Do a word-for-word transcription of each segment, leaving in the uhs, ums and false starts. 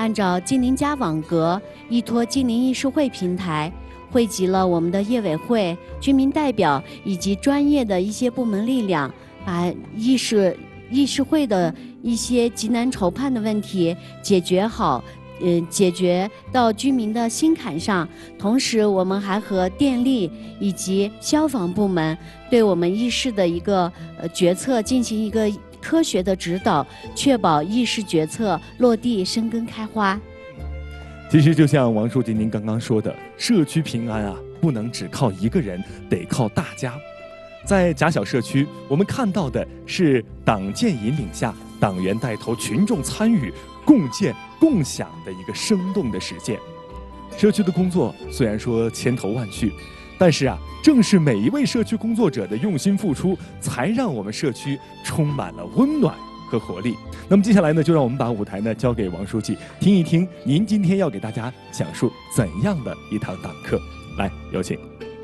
按照金陵家网格，依托金陵议事会平台，汇集了我们的业委会、居民代表以及专业的一些部门力量，把议事议事会的一些急难愁盼的问题解决好。呃，解决到居民的心坎上，同时我们还和电力以及消防部门对我们议事的一个呃决策进行一个科学的指导，确保议事决策落地生根开花。 其实就像王书记您刚刚说的，社区平安啊，不能只靠一个人，得靠大家。在狭小社区，我们看到的是党建引领下，党员带头，群众参与，共建共享的一个生动的实践。社区的工作虽然说千头万绪，但是啊，正是每一位社区工作者的用心付出，才让我们社区充满了温暖和活力。那么接下来呢，就让我们把舞台呢交给王书记，听一听您今天要给大家讲述怎样的一堂党课。来，有请。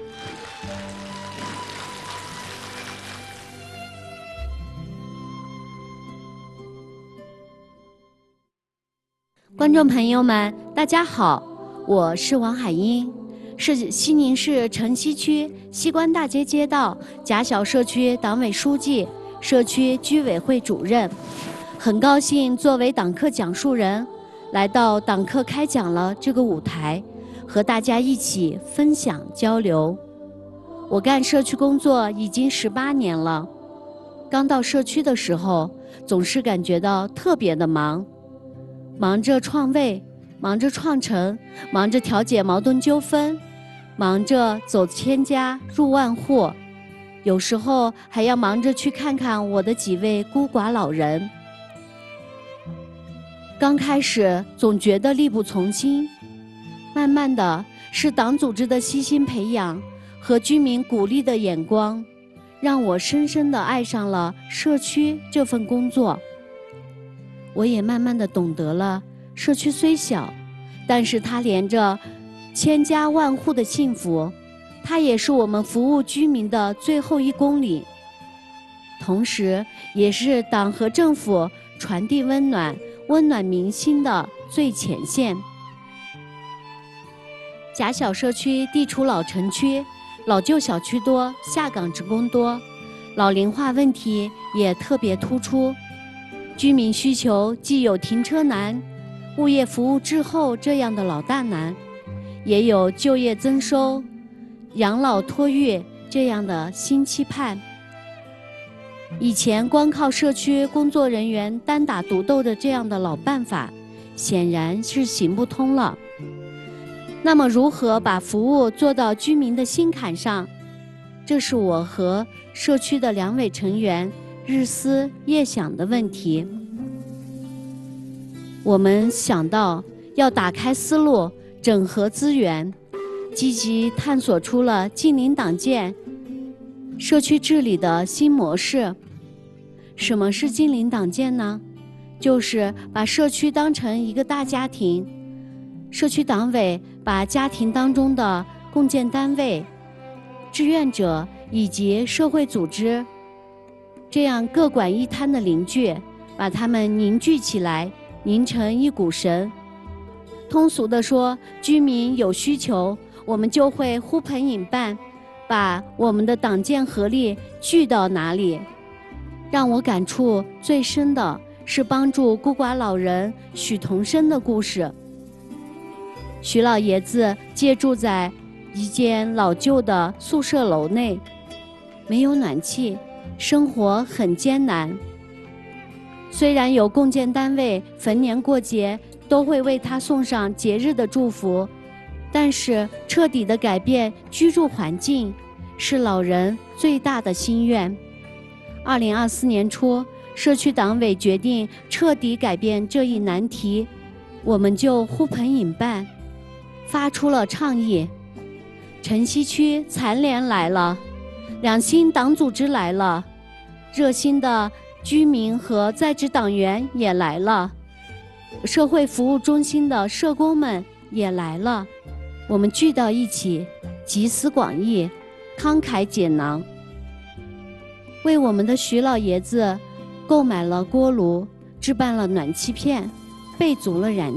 观众朋友们，大家好，我是王海英，是西宁市城西区西关大街街道狭小社区党委书记、社区居委会主任。很高兴作为党课讲述人，来到党课开讲了这个舞台，和大家一起分享交流。我干社区工作已经十八年了，刚到社区的时候，总是感觉到特别的忙。忙着创卫，忙着创城，忙着调解矛盾纠纷，忙着走千家入万户，有时候还要忙着去看看我的几位孤寡老人。刚开始总觉得力不从心，慢慢的是党组织的悉心培养和居民鼓励的眼光，让我深深地爱上了社区这份工作。我也慢慢地懂得了，社区虽小，但是它连着千家万户的幸福，它也是我们服务居民的最后一公里，同时也是党和政府传递温暖、温暖民心的最前线。狭小社区地处老城区，老旧小区多，下岗职工多，老龄化问题也特别突出。居民需求既有停车难、物业服务滞后这样的老大难，也有就业增收、养老托育这样的新期盼。以前光靠社区工作人员单打独斗的这样的老办法，显然是行不通了。那么如何把服务做到居民的心坎上？这是我和社区的两委成员日思夜想的问题。我们想到要打开思路，整合资源，积极探索出了近邻党建社区治理的新模式。什么是近邻党建呢？就是把社区当成一个大家庭，社区党委把家庭当中的共建单位、志愿者以及社会组织这样各管一摊的邻居，把他们凝聚起来，凝成一股绳。通俗地说，居民有需求，我们就会呼朋引伴，把我们的党建合力聚到哪里。让我感触最深的是帮助孤寡老人许同生的故事。许老爷子借住在一间老旧的宿舍楼内，没有暖气，生活很艰难。虽然有共建单位逢年过节都会为他送上节日的祝福，但是彻底的改变居住环境是老人最大的心愿。二零二四年初，社区党委决定彻底改变这一难题，我们就呼朋引伴，发出了倡议。城西区残联来了，两新党组织来了，热心的居民和在职党员也来了，社会服务中心的社工们也来了。我们聚到一起，集思广益，慷慨解囊，为我们的徐老爷子购买了锅炉，置办了暖气片，备足了燃